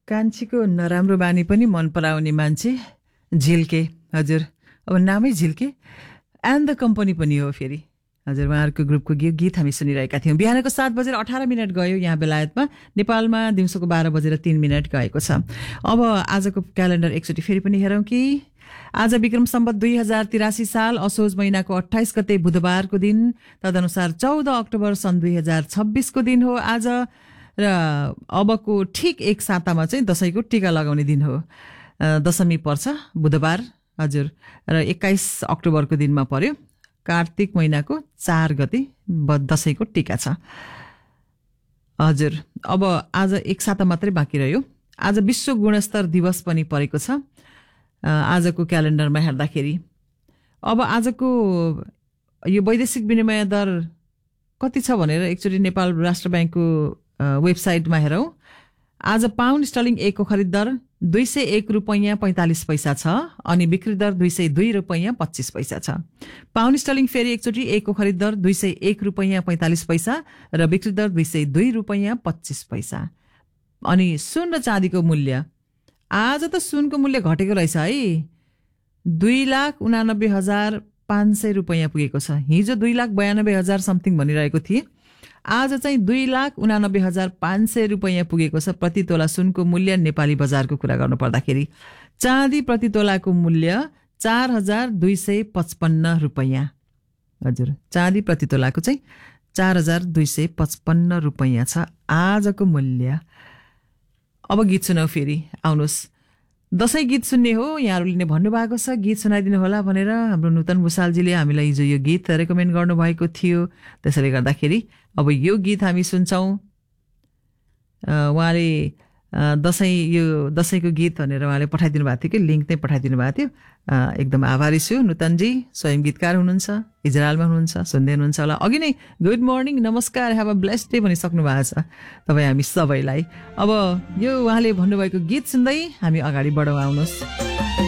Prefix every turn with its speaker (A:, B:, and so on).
A: कान्छीको नराम्रो बानी पनि मन पराउने मान्छे झिल्के, हजुर अब नामै झिल्के एन्ड द कम्पनी पनि हो फेरि। हजुर उहाँहरूको ग्रुपको गीत हामी सुनिरहेका थियौँ। बिहानको 7:18 गयो यहाँ बेलायतमा, नेपालमा दिउँसोको 12:03 गएको छ। अब आजको क्यालेन्डर एकचोटि फेरि पनि हेरौँ कि आज विक्रम सम्वत 2083 साल असोज महिनाको 28 गते बुधबारको दिन, तदनुसार 14 अक्टोबर सन् 2026 को दिन हो आज। र अबको ठिक एक सातामा चाहिँ दशैंको टीका लगाउने दिन हो। दशमी पर्छ बुधबार, हजुर, र 21 अक्टोबरको दिनमा पर्यो। कार्तिक महिनाको 4 गते दशैंको टीका छ। हजुर, अब आज एक साता मात्रै बाँकी रह्यो। आज विश्व गुणस्तर दिवस पनि परेको छ आजको क्यालेन्डरमा हेर्दाखेरि। अब आजको यो वैदेशिक विनिमय दर कति छ भनेर एकचोटि नेपाल राष्ट्र ब्याङ्कको वेबसाइटमा हेरौँ। आज पाउन्ड स्टर्लिङ 1 को खरिद दर 201 रुपैयाँ 45 पैसा छ अनि बिक्री दर 202 रुपैयाँ 25 पैसा छ। पाउन्ड स्टर्लिङ फेरि एकचोटि 1 को खरिद दर 201 रुपैयाँ 45 पैसा र बिक्री दर 202 रुपैयाँ 25 पैसा। अनि सुन र चाँदीको मूल्य, आज त सुनको मूल्य घटेको रहेछ है, 2,89,500 रुपैयाँ पुगेको छ। हिजो 2,92,000 समथिङ भनिरहेको थिए, आज चाहिँ 2,89,500 रुपैयाँ पुगेको छ प्रति तोला सुनको मूल्य नेपाली बजारको कुरा गर्नु पर्दाखेरि। चाँदी प्रति तोलाको मूल्य 4,255 रुपैयाँ। हजुर, चाँदी प्रति तोलाको चाहिँ 4,255 रुपैयाँ छ आजको मूल्य। अब गीत सुनाऊ फेरि, आउनुहोस्। दशैं गीत सुन्ने हो यहाँहरूले नै भन्नुभएको छ, गीत सुनाइदिनु होला भनेर। हाम्रो नूतन भुषालजीले हामीलाई हिजो यो गीत रेकमेन्ड गर्नुभएको थियो, त्यसैले गर्दाखेरि अब यो गीत हामी सुन्छौँ। उहाँले दशैंको गीत भनेर उहाँले पठाइदिनु भएको थियो कि लिङ्क नै पठाइदिनु भएको थियो। एकदम आभारी छु नूतनजी, स्वयं गीतकार हुनुहुन्छ, इजरायलमा हुनुहुन्छ, सुन्दै हुनुहुन्छ होला। अघि नै गुड मर्निङ, नमस्कार, ह्याभ अ ब्लेस्ड डे भनिसक्नु भएको छ तपाईँ हामी सबैलाई। अब यो उहाँले भन्नुभएको गीत सुन्दै हामी अगाडि बढौँ, आउनुहोस्।